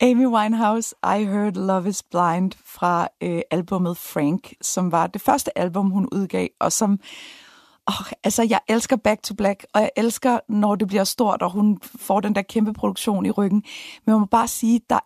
Amy Winehouse, I Heard Love Is Blind fra albumet Frank, som var det første album, hun udgav, og som... altså, jeg elsker Back to Black, og jeg elsker, når det bliver stort, og hun får den der kæmpe produktion i ryggen. Men jeg må bare sige, der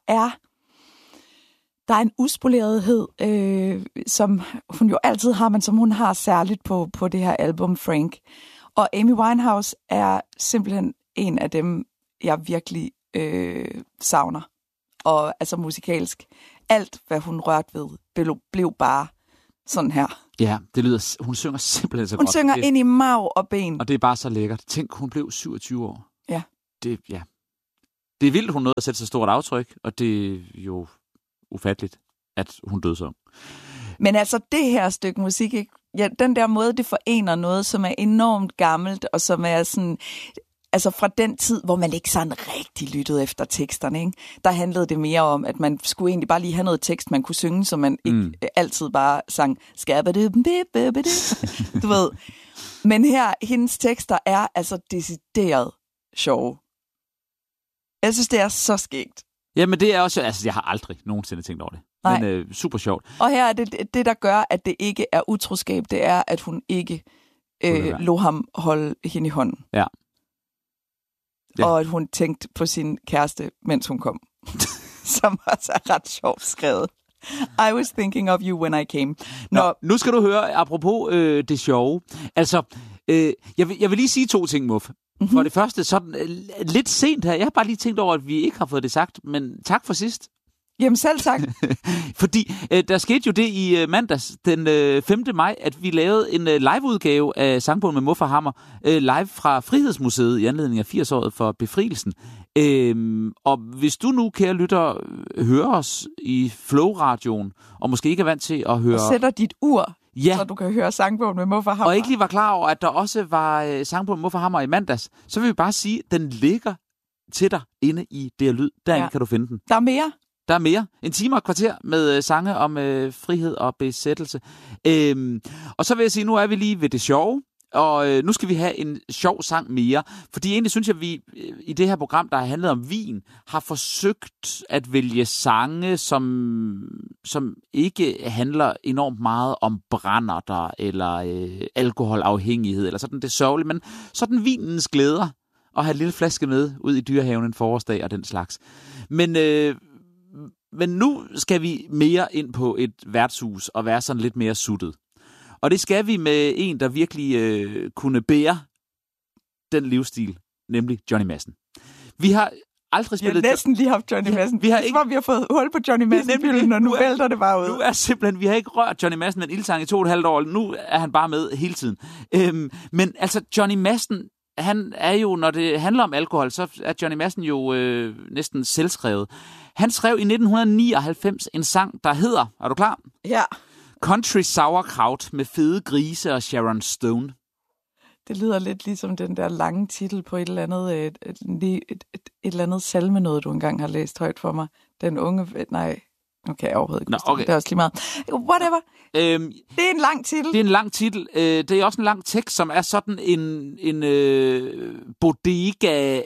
er en uspolerethed, som hun jo altid har, men som hun har særligt på det her album Frank. Og Amy Winehouse er simpelthen en af dem, jeg virkelig savner. Og altså musikalsk. Alt, hvad hun rørte ved, blev bare sådan her. Ja, det lyder... Hun synger simpelthen så hun godt. Hun synger ind i marv og ben. Og det er bare så lækkert. Tænk, hun blev 27 år. Ja. Det er vildt, hun nåede at sætte så stort aftryk, og det er jo ufatteligt, at hun døde så. Men altså, det her stykke musik, ikke? Ja, den der måde, det forener noget, som er enormt gammelt, og som er sådan... Altså fra den tid, hvor man ikke sådan rigtig lyttede efter teksterne, ikke? Der handlede det mere om, at man skulle egentlig bare lige have noget tekst, man kunne synge, så man ikke altid bare sang du ved. Men her, hendes tekster er altså decideret sjove. Jeg synes, det er så skægt. Jamen det er også, altså jeg har aldrig nogensinde tænkt over det. Nej. Men super sjovt. Og her er det, der gør, at det ikke er utroskab, det er, at hun ikke lod ham holde hende i hånden. Ja. Ja. Og at hun tænkte på sin kæreste, mens hun kom. Som også er ret sjovt skrevet. I was thinking of you when I came. Nu skal du høre, apropos det sjove. Altså, jeg vil lige sige 2 ting, Muff. Mm-hmm. For det første, sådan lidt sent her. Jeg har bare lige tænkt over, at vi ikke har fået det sagt, men tak for sidst. Jamen selv tak. Fordi der skete jo det i mandags, den 5. maj, at vi lavede en liveudgave af Sangbogen med Muff og Hammer, live fra Frihedsmuseet i anledning af 80-året for befrielsen. Og hvis du nu, kære lytter, hører os i Flow-radioen, og måske ikke er vant til at høre... Og sætter dit ur, ja, så du kan høre Sangbogen med Muff og Hammer. Og ikke lige var klar over, at der også var Sangbogen med Muff og Hammer i mandags, så vil vi bare sige, at den ligger til dig inde i DR Lyd. Derinde kan du finde den. Der er mere. Der er mere. 1 time og et kvarter med sange om frihed og besættelse. Og så vil jeg sige, nu er vi lige ved det sjove, og nu skal vi have en sjov sang mere. Fordi egentlig synes jeg, at vi i det her program, der har handlet om vin, har forsøgt at vælge sange, som ikke handler enormt meget om brænderter eller alkoholafhængighed, eller sådan det sørgelige, men sådan vinens glæder, og have en lille flaske med ud i Dyrehaven en forårsdag og den slags. Men nu skal vi mere ind på et værtshus og være sådan lidt mere suttet. Og det skal vi med en, der virkelig kunne bære den livsstil, nemlig Johnny Madsen. Vi har aldrig spillet... Vi har næsten lige haft Johnny Madsen. Vi har fået hul på Johnny Madsen, og nu vælter det bare ud. Nu er simpelthen, vi har ikke rørt Johnny Madsen med en ildsang i 2,5 år. Nu er han bare med hele tiden. Men altså, Johnny Madsen, han er jo, når det handler om alkohol, så er Johnny Madsen jo næsten selvskrevet. Han skrev i 1999 en sang, der hedder, er du klar? Ja. Country Sauerkraut med Fede Grise og Sharon Stone. Det lyder lidt ligesom den der lange titel på et eller andet, et eller andet salme, noget du engang har læst højt for mig. Den unge... Nej, okay, jeg overhovedet ikke. Okay. Det er også lige meget. Whatever. Det er en lang titel. Det er en lang titel. Det er også en lang tekst, som er sådan en bodega...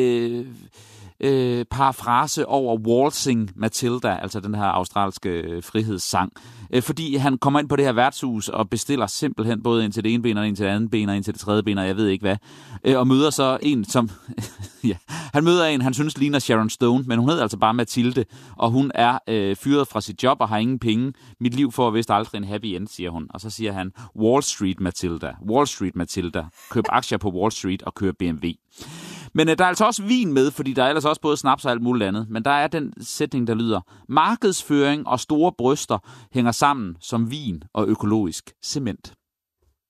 parafrase over Waltzing Matilda, altså den her australske frihedssang. Fordi han kommer ind på det her værtshus og bestiller simpelthen både ind til det ene ben og ind til det andet ben og ind til det tredje ben, og jeg ved ikke hvad. Og møder så en, som... ja, han møder en, han synes ligner Sharon Stone, men hun hedder altså bare Mathilde, og hun er fyret fra sit job og har ingen penge. Mit liv får vist aldrig en happy end, siger hun. Og så siger han, Wall Street Matilda. Køb aktier på Wall Street og kør BMW. Men der er altså også vin med, fordi der er ellers også både snaps og alt muligt andet. Men der er den sætning, der lyder, markedsføring og store bryster hænger sammen som vin og økologisk cement.